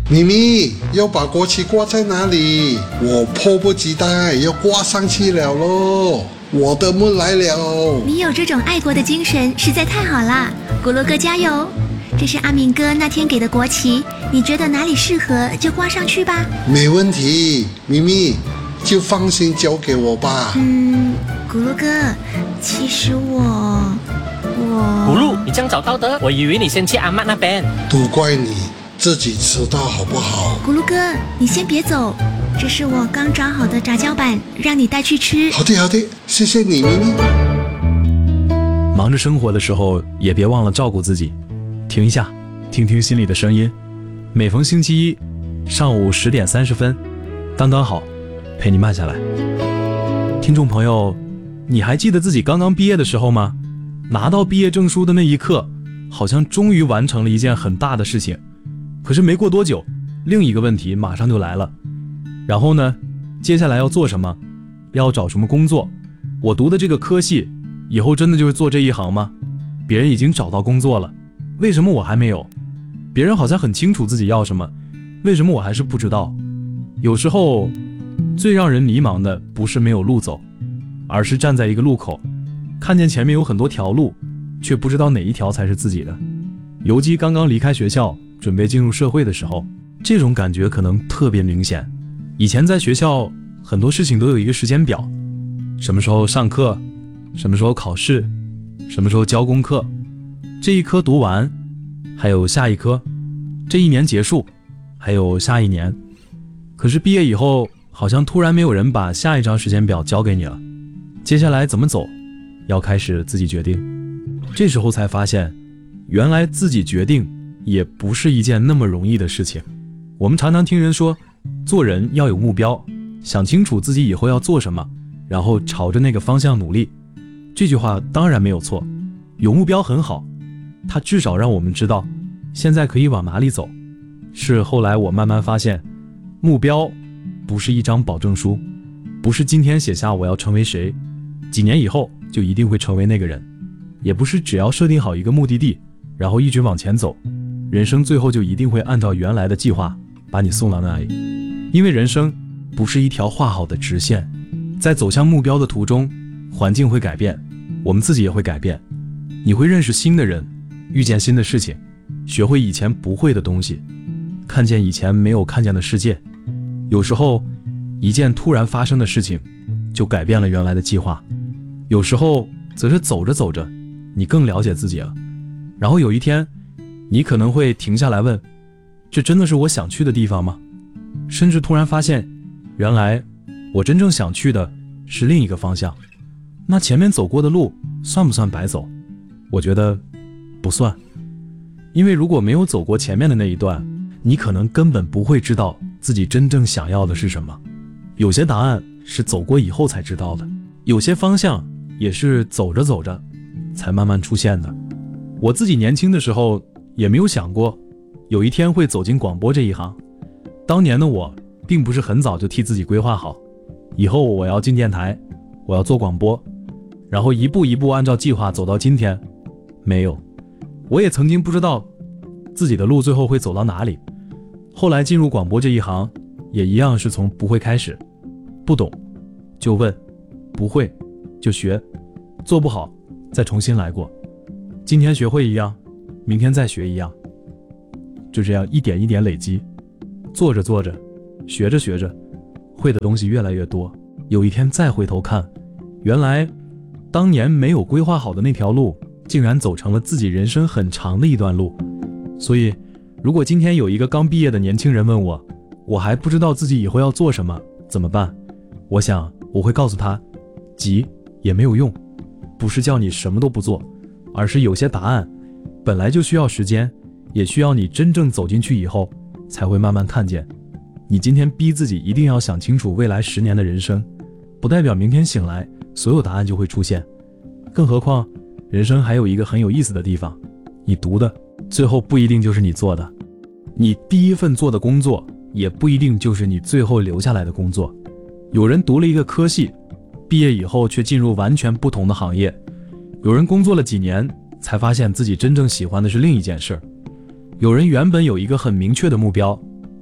咪咪，要把国旗挂在哪里？我迫不及待要挂上去了咯！我的梦来了。 你有这种爱国的精神实在太好了，咕噜哥加油！这是阿明哥那天给的国旗，你觉得哪里适合就挂上去吧。 没问题，咪咪就放心交给我吧。 咕噜哥，其实我咕噜，你这样早到的，我以为你先去阿嬷那边。 都怪你自己迟到好不好？ 咕噜哥，你先别走，这是我刚炸好的炸椒板，让你带去吃。 好的好的，谢谢你咪咪。 忙着生活的时候也别忘了照顾自己，停一下，听听心里的声音。每逢星期一上午10点30分，刚刚好陪你慢下来。听众朋友，你还记得自己刚刚毕业的时候吗？拿到毕业证书的那一刻，好像终于完成了一件很大的事情。可是没过多久，另一个问题马上就来了。然后呢，接下来要做什么？要找什么工作？我读的这个科系以后真的就是做这一行吗？别人已经找到工作了，为什么我还没有？别人好像很清楚自己要什么，为什么我还是不知道？有时候最让人迷茫的不是没有路走，而是站在一个路口，看见前面有很多条路，却不知道哪一条才是自己的。游击刚刚离开学校准备进入社会的时候，这种感觉可能特别明显。以前在学校很多事情都有一个时间表，什么时候上课，什么时候考试，什么时候交功课，这一科读完还有下一科，这一年结束还有下一年。可是毕业以后好像突然没有人把下一张时间表交给你了，接下来怎么走要开始自己决定。这时候才发现，原来自己决定也不是一件那么容易的事情。我们常常听人说，做人要有目标，想清楚自己以后要做什么，然后朝着那个方向努力。这句话当然没有错，有目标很好，它至少让我们知道现在可以往哪里走。是后来我慢慢发现，目标不是一张保证书，不是今天写下我要成为谁，几年以后就一定会成为那个人，也不是只要设定好一个目的地，然后一直往前走，人生最后就一定会按照原来的计划把你送到那里。因为人生不是一条画好的直线，在走向目标的途中，环境会改变，我们自己也会改变。你会认识新的人，遇见新的事情，学会以前不会的东西，看见以前没有看见的世界。有时候一件突然发生的事情就改变了原来的计划，有时候则是走着走着你更了解自己了，然后有一天你可能会停下来问，这真的是我想去的地方吗？甚至突然发现，原来我真正想去的是另一个方向。那前面走过的路算不算白走？我觉得不算，因为如果没有走过前面的那一段，你可能根本不会知道自己真正想要的是什么。有些答案是走过以后才知道的，有些方向也是走着走着才慢慢出现的。我自己年轻的时候也没有想过有一天会走进广播这一行。当年的我并不是很早就替自己规划好，以后我要进电台，我要做广播，然后一步一步按照计划走到今天。没有，我也曾经不知道自己的路最后会走到哪里。后来进入广播这一行，也一样是从不会开始，不懂就问，不会就学，做不好再重新来过。今天学会一样，明天再学一样，就这样一点一点累积，做着做着，学着学着，会的东西越来越多。有一天再回头看，原来当年没有规划好的那条路，竟然走成了自己人生很长的一段路。所以如果今天有一个刚毕业的年轻人问我，我还不知道自己以后要做什么，怎么办？我想我会告诉他，急也没有用，不是叫你什么都不做，而是有些答案本来就需要时间，也需要你真正走进去以后才会慢慢看见。你今天逼自己一定要想清楚未来10年的人生，不代表明天醒来所有答案就会出现。更何况人生还有一个很有意思的地方，你读的最后不一定就是你做的，你第一份做的工作也不一定就是你最后留下来的工作。有人读了一个科系，毕业以后却进入完全不同的行业，有人工作了几年才发现自己真正喜欢的是另一件事。有人原本有一个很明确的目标，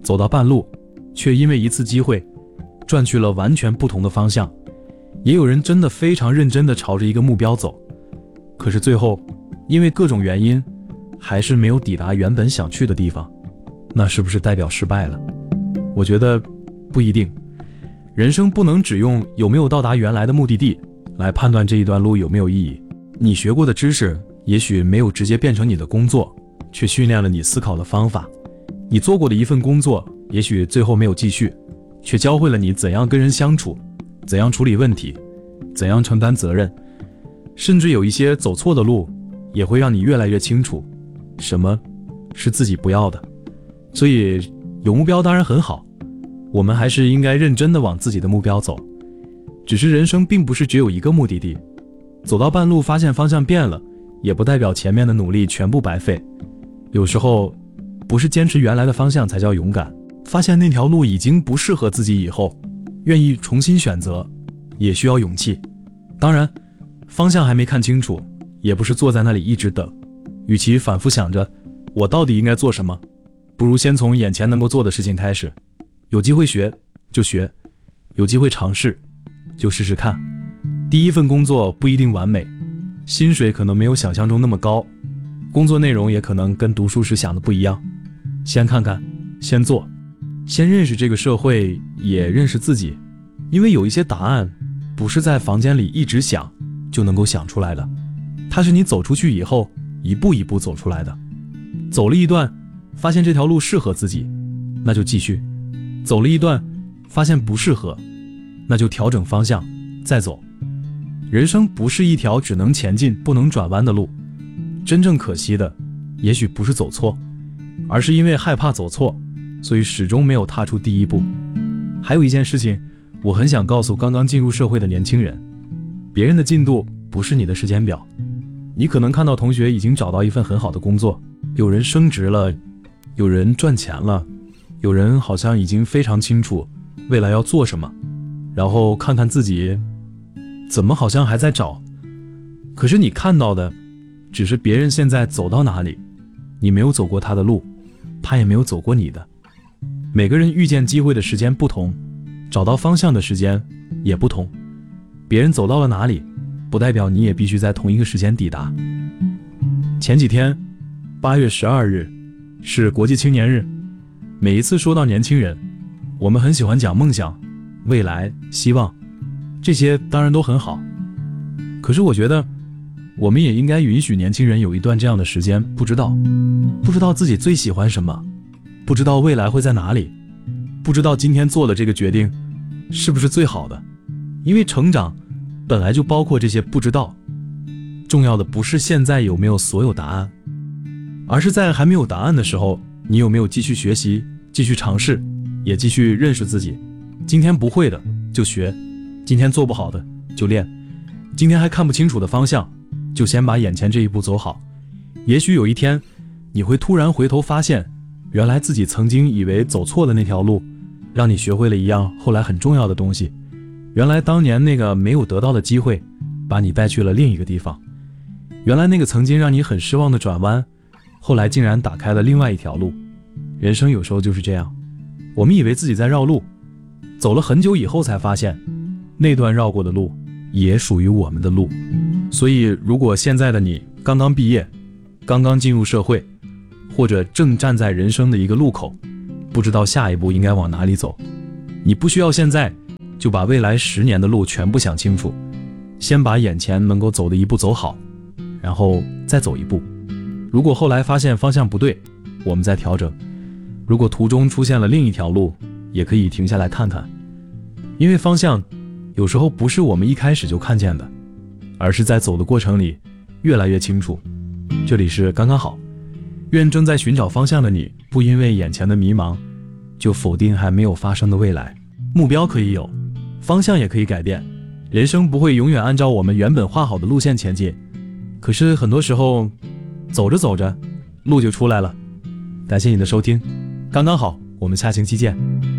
走到半路，却因为一次机会，转去了完全不同的方向。也有人真的非常认真地朝着一个目标走，可是最后因为各种原因，还是没有抵达原本想去的地方。那是不是代表失败了？我觉得不一定。人生不能只用有没有到达原来的目的地来判断这一段路有没有意义。你学过的知识也许没有直接变成你的工作，却训练了你思考的方法。你做过的一份工作也许最后没有继续，却教会了你怎样跟人相处，怎样处理问题，怎样承担责任。甚至有一些走错的路也会让你越来越清楚什么是自己不要的。所以有目标当然很好，我们还是应该认真地往自己的目标走。只是人生并不是只有一个目的地，走到半路发现方向变了，也不代表前面的努力全部白费。有时候不是坚持原来的方向才叫勇敢，发现那条路已经不适合自己以后，愿意重新选择，也需要勇气。当然方向还没看清楚，也不是坐在那里一直等。与其反复想着我到底应该做什么，不如先从眼前能够做的事情开始。有机会学就学，有机会尝试就试试看。第一份工作不一定完美，薪水可能没有想象中那么高，工作内容也可能跟读书时想的不一样。先看看，先做，先认识这个社会，也认识自己。因为有一些答案不是在房间里一直想就能够想出来的，它是你走出去以后一步一步走出来的。走了一段发现这条路适合自己，那就继续；走了一段发现不适合，那就调整方向再走。人生不是一条只能前进不能转弯的路，真正可惜的也许不是走错，而是因为害怕走错，所以始终没有踏出第一步。还有一件事情我很想告诉刚刚进入社会的年轻人，别人的进度不是你的时间表。你可能看到同学已经找到一份很好的工作，有人升职了，有人赚钱了，有人好像已经非常清楚未来要做什么，然后看看自己怎么好像还在找。可是你看到的只是别人现在走到哪里，你没有走过他的路，他也没有走过你的。每个人遇见机会的时间不同，找到方向的时间也不同。别人走到了哪里，不代表你也必须在同一个时间抵达。前几天8月12日是国际青年日，每一次说到年轻人，我们很喜欢讲梦想、未来、希望，这些当然都很好。可是我觉得我们也应该允许年轻人有一段这样的时间，不知道自己最喜欢什么，不知道未来会在哪里，不知道今天做的这个决定是不是最好的。因为成长本来就包括这些不知道。重要的不是现在有没有所有答案，而是在还没有答案的时候，你有没有继续学习，继续尝试，也继续认识自己。今天不会的就学，今天做不好的就练，今天还看不清楚的方向，就先把眼前这一步走好。也许有一天你会突然回头发现，原来自己曾经以为走错的那条路，让你学会了一样后来很重要的东西。原来当年那个没有得到的机会，把你带去了另一个地方。原来那个曾经让你很失望的转弯，后来竟然打开了另外一条路。人生有时候就是这样，我们以为自己在绕路，走了很久以后才发现，那段绕过的路也属于我们的路。所以如果现在的你刚刚毕业，刚刚进入社会，或者正站在人生的一个路口，不知道下一步应该往哪里走，你不需要现在就把未来10年的路全部想清楚，先把眼前能够走的一步走好，然后再走一步。如果后来发现方向不对，我们再调整。如果途中出现了另一条路，也可以停下来看看。因为方向有时候不是我们一开始就看见的，而是在走的过程里越来越清楚。这里是刚刚好，愿正在寻找方向的你，不因为眼前的迷茫就否定还没有发生的未来。目标可以有，方向也可以改变，人生不会永远按照我们原本画好的路线前进。可是很多时候走着走着路就出来了。感谢你的收听，刚刚好，我们下星期见。